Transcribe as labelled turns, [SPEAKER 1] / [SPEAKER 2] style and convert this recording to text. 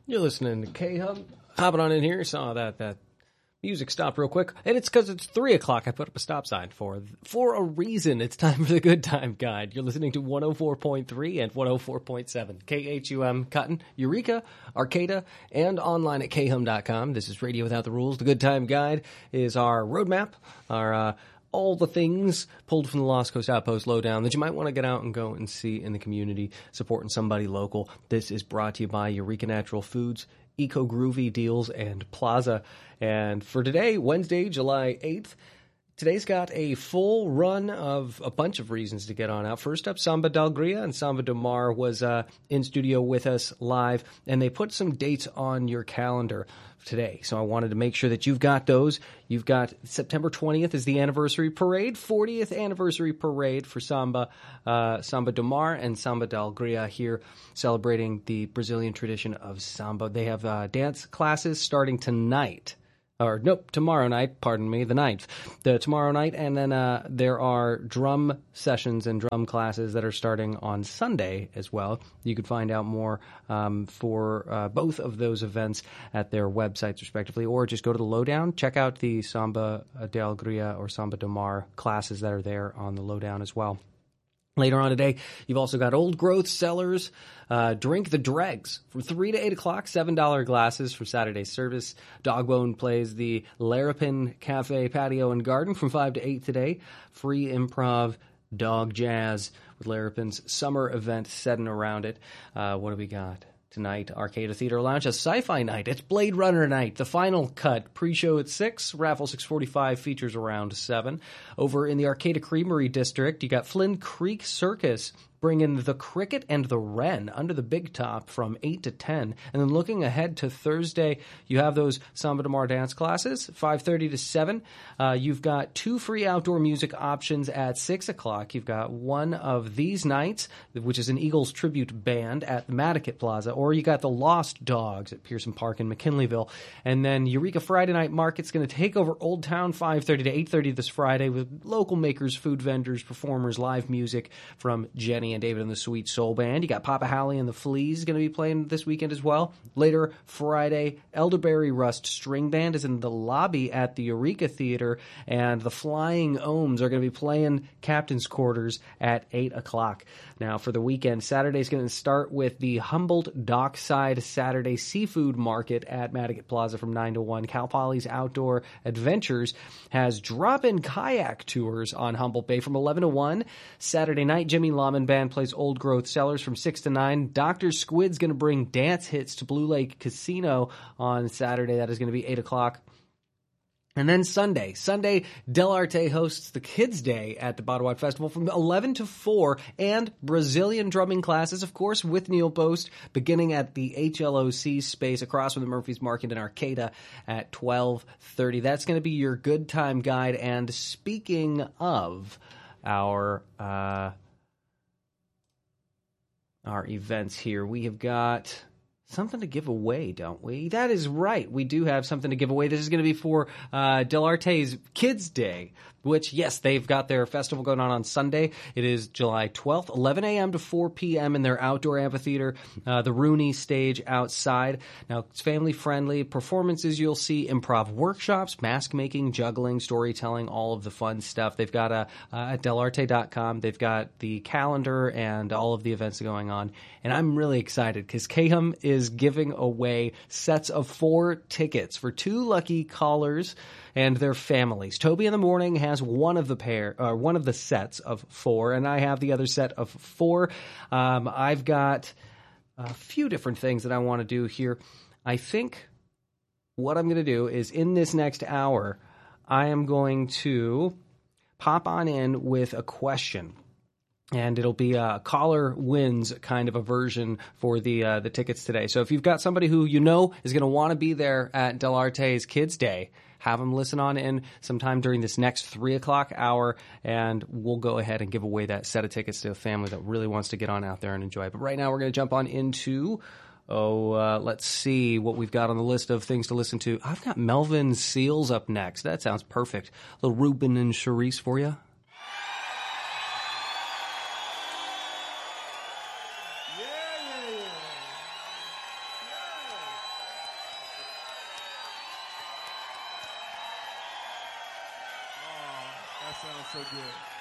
[SPEAKER 1] You're listening to K-Hub. Hopping on in here, saw that music stopped real quick. And it's because it's 3 o'clock. I put up a stop sign for a reason. It's time for the Good Time Guide. You're listening to 104.3 and 104.7. KHUM, Cotton, Eureka, Arcata, and online at khum.com. This is Radio Without the Rules. The Good Time Guide is our roadmap, our all the things pulled from the Lost Coast Outpost lowdown that you might want to get out and go and see in the community, supporting somebody local. This is brought to you by Eureka Natural Foods, Eco Groovy Deals, and Plaza. And for today, Wednesday, July 8th, today's got a full run of a bunch of reasons to get on out. First up, Samba de Alegria, and Samba de Mar was in studio with us live, and they put some dates on your calendar today. So I wanted to make sure that you've got those. You've got September 20th is the anniversary parade, 40th anniversary parade for Samba de Mar and Samba de Alegria here, celebrating the Brazilian tradition of samba. They have dance classes starting tonight. Or, nope, tomorrow night, pardon me, the 9th. Tomorrow night, and then there are drum sessions and drum classes that are starting on Sunday as well. You can find out more for both of those events at their websites, respectively, or just go to the lowdown. Check out the Samba de Alegria or Samba de Mar classes that are there on the lowdown as well. Later on today, you've also got Old Growth Cellars, Drink the Dregs from 3 to 8 o'clock, $7 glasses from Saturday's service. Dogbone plays the Larapin Cafe Patio and Garden from 5 to 8 today. Free improv, dog jazz with Larapin's summer event setting around it. What do we got? Tonight, Arcata Theater Lounge, a sci-fi night. It's Blade Runner night, the final cut. Pre-show at 6, raffle 6:45, features around 7. Over in the Arcata Creamery District, you got Flynn Creek Circus bringing the Cricket and the Wren under the big top from 8 to 10. And then looking ahead to Thursday, you have those Samba de Mar dance classes, 5:30 to 7. You've got 2 free outdoor music options at 6 o'clock. You've got one of these nights, which is an Eagles tribute band at the Madaket Plaza, or you got the Lost Dogs at Pearson Park in McKinleyville. And then Eureka Friday Night Market's going to take over Old Town 5:30 to 8:30 this Friday with local makers, food vendors, performers, live music from Jenny and David and the Sweet Soul Band. You got Papa Halley and the Fleas going to be playing this weekend as well. Later Friday, Elderberry Rust String Band is in the lobby at the Eureka Theater, and the Flying Ohms are going to be playing Captain's Quarters at 8 o'clock. Now for the weekend, Saturday's going to start with the Humboldt Dockside Saturday Seafood Market at Madaket Plaza from 9 to 1. Cal Poly's Outdoor Adventures has drop-in kayak tours on Humboldt Bay from 11 to 1. Saturday night, Jimmy Lawman Band plays Old Growth Cellars from 6 to 9. Dr. Squid's going to bring dance hits to Blue Lake Casino on Saturday. That is going to be 8 o'clock. And then Sunday, Del Arte hosts the Kids' Day at the Botawat Festival from 11 to 4, and Brazilian drumming classes, of course, with Neil Post, beginning at the HLOC space across from the Murphy's Market in Arcata at 12:30. That's going to be your Good Time Guide. And speaking of our events here, we have got something to give away, don't we? That is right. We do have something to give away. This is going to be for Del Arte's Kids' Day, which, yes, they've got their festival going on Sunday. It is July 12th, 11 a.m. to 4 p.m. in their outdoor amphitheater, the Rooney stage outside. Now, it's family-friendly performances. You'll see improv workshops, mask making, juggling, storytelling, all of the fun stuff. They've got at delarte.com, they've got the calendar and all of the events going on. And I'm really excited because KHUM is giving away sets of 4 tickets for 2 lucky callers and their families. Toby in the Morning has one of the sets of 4, and I have the other set of 4. I've got a few different things that I want to do here. I think what I'm going to do is in this next hour, I am going to pop on in with a question. And it'll be a caller wins kind of a version for the tickets today. So if you've got somebody who you know is going to want to be there at Del Arte's Kids' Day, have them listen on in sometime during this next 3 o'clock hour, and we'll go ahead and give away that set of tickets to a family that really wants to get on out there and enjoy it. But right now we're going to jump on into, let's see what we've got on the list of things to listen to. I've got Melvin Seals up next. That sounds perfect. A little Ruben and Charisse for you.
[SPEAKER 2] sounds so good.